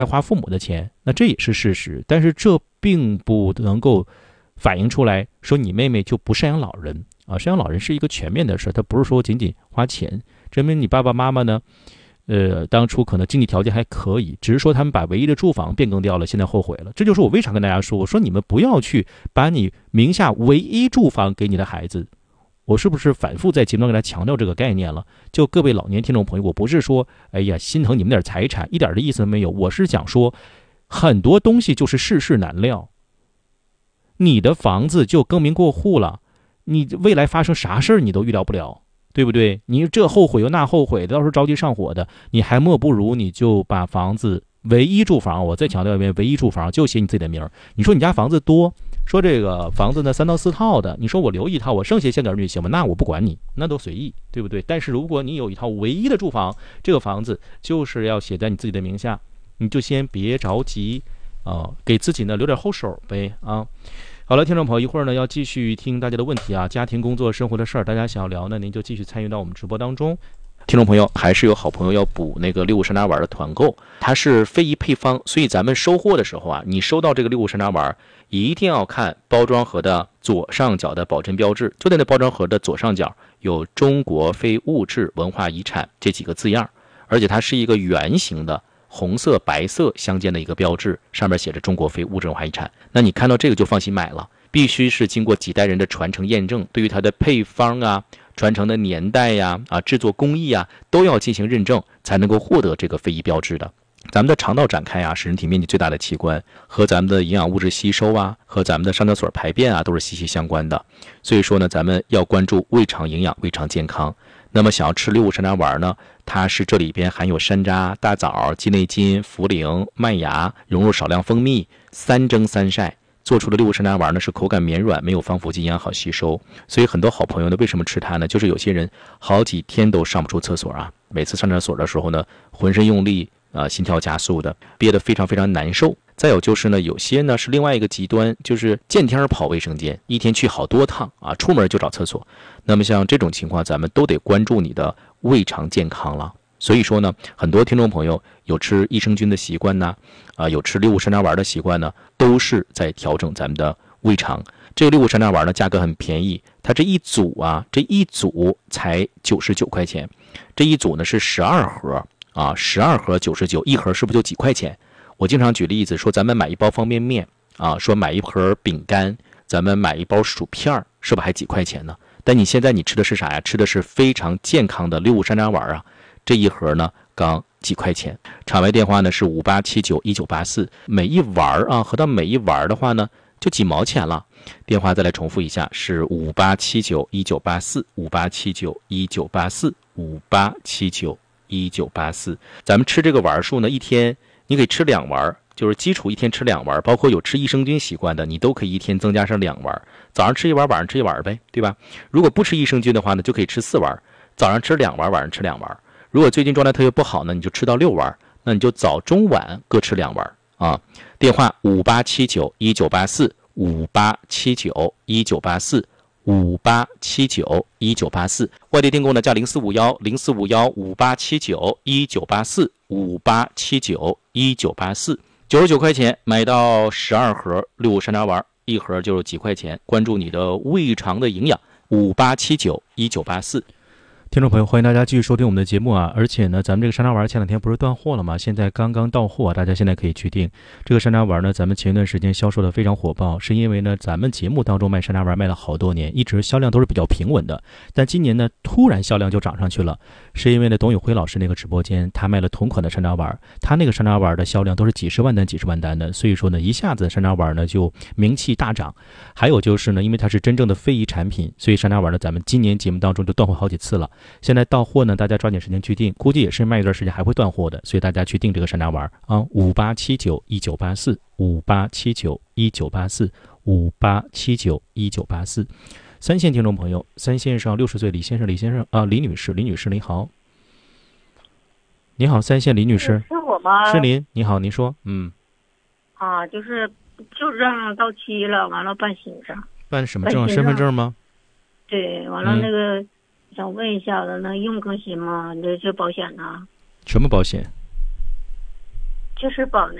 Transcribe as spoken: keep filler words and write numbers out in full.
花父母的钱，那这也是事实。但是这并不能够反映出来说你妹妹就不赡养老人啊，赡养老人是一个全面的事，它不是说仅仅花钱。证明你爸爸妈妈呢，呃，当初可能经济条件还可以，只是说他们把唯一的住房变更掉了，现在后悔了。这就是我为啥跟大家说，我说你们不要去把你名下唯一住房给你的孩子。我是不是反复在节目中给大家强调这个概念了？就各位老年听众朋友，我不是说哎呀心疼你们点财产，一点的意思都没有。我是讲说，很多东西就是世事难料。你的房子就更名过户了，你未来发生啥事儿你都预料不了。对不对？你这后悔又那后悔，到时候着急上火的，你还莫不如你就把房子唯一住房，我再强调一遍，唯一住房就写你自己的名儿。你说你家房子多，说这个房子呢三到四套的，你说我留一套，我剩下先给儿女行吗？那我不管你，那都随意，对不对？但是如果你有一套唯一的住房，这个房子就是要写在你自己的名下，你就先别着急啊、呃，给自己呢留点后手呗啊。好了，听众朋友，一会儿呢要继续听大家的问题啊，家庭、工作、生活的事儿，大家想要聊呢，您就继续参与到我们直播当中。听众朋友，还是有好朋友要补那个六五山楂丸的团购，它是非遗配方，所以咱们收货的时候啊，你收到这个六五山楂丸，一定要看包装盒的左上角的保真标志，就在那包装盒的左上角有中国非物质文化遗产这几个字样，而且它是一个圆形的红色白色相间的一个标志，上面写着中国非物质文化遗产。那你看到这个就放心买了，必须是经过几代人的传承验证，对于它的配方啊、传承的年代呀、啊、制作工艺啊，都要进行认证，才能够获得这个非遗标志的。咱们的肠道展开啊，是人体面积最大的器官，和咱们的营养物质吸收啊，和咱们的上厕所排便啊，都是息息相关的。所以说呢，咱们要关注胃肠营养、胃肠健康。那么想要吃六五山楂丸呢，它是这里边含有山楂、大枣、鸡内金、茯苓、麦芽，融入少量蜂蜜，三蒸三晒做出的六五山楂丸呢，是口感绵软，没有防腐剂，营养好吸收。所以很多好朋友呢，为什么吃它呢？就是有些人好几天都上不出厕所啊，每次上厕所的时候呢，浑身用力啊、呃，心跳加速的，憋得非常非常难受。再有就是呢，有些呢是另外一个极端，就是见天跑卫生间，一天去好多趟啊，出门就找厕所。那么像这种情况，咱们都得关注你的胃肠健康了。所以说呢，很多听众朋友有吃益生菌的习惯呢，啊、呃，有吃六五山楂丸的习惯呢，都是在调整咱们的胃肠。这个六五山楂丸呢，价格很便宜，它这一组啊，这一组才九十九块钱，这一组呢是十二盒啊，十二盒九十九，一盒是不是就几块钱？我经常举例子说，咱们买一包方便面啊，说买一盒饼干，咱们买一包薯片，是不是还几块钱呢？但你现在你吃的是啥呀？吃的是非常健康的六五山楂丸啊，这一盒呢刚几块钱。场外电话呢是五八七九一九八四，每一丸啊，合到每一丸的话呢就几毛钱了。电话再来重复一下，是五八七九一九八四，五八七九一九八四，五八七九一九八四。咱们吃这个丸数呢，一天你可以吃两丸，就是基础一天吃两丸，包括有吃益生菌习惯的，你都可以一天增加上两丸，早上吃一丸，晚上吃一丸呗，对吧？如果不吃益生菌的话呢，就可以吃四丸，早上吃两丸，晚上吃两丸。如果最近状态特别不好呢，你就吃到六丸，那你就早中晚各吃两丸啊。电话五八七九一九八四，五八七九一九八四，五八七九一九八四。外地订购呢加零四五幺零四五幺五八七九一九八四，五八七九一九八四。九十九块钱买到十二盒六五山楂丸，一盒就是几块钱。关注你的胃肠的营养，五八七九一九八四。听众朋友，欢迎大家继续收听我们的节目啊！而且呢，咱们这个山楂丸前两天不是断货了吗？现在刚刚到货，大家现在可以去订这个山楂丸呢。咱们前一段时间销售的非常火爆，是因为呢，咱们节目当中卖山楂丸卖了好多年，一直销量都是比较平稳的。但今年呢，突然销量就涨上去了，是因为呢，董宇辉老师那个直播间，他卖了同款的山楂丸，他那个山楂丸的销量都是几十万单、几十万单的，所以说呢，一下子山楂丸呢就名气大涨。还有就是呢，因为它是真正的非遗产品，所以山楂丸呢，咱们今年节目当中就断货好几次了。现在到货呢，大家抓紧时间去订，估计也是卖一段时间还会断货的，所以大家去订这个山楂丸啊，五八七九一九八四，五八七九一九八四，五八七九一九八四。三线听众朋友，三线上六十岁李先生，李先生啊，李女士，李女士您好，你好，三线李女士， 是我吗？ 是您，你好，您说，嗯， 啊，就是旧证到期了，完了办新证， 办什么证？身份证吗？ 对，完了那个。嗯，想问一下子，那用更新吗？这这保险呢？ 什么保险？ 就是保那